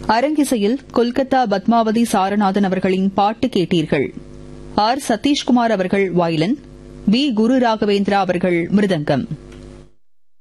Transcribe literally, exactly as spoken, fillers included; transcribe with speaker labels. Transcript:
Speaker 1: அரங்கிசையில் கொல்கத்தா பத்மாவதி சாரநாதன் அவர்களின் பாட்டு கேட்டீர்கள். ஆர் சதீஷ்குமார் அவர்கள் வயலின், பி குரு ராகவேந்திரா அவர்கள் மிருதங்கம்.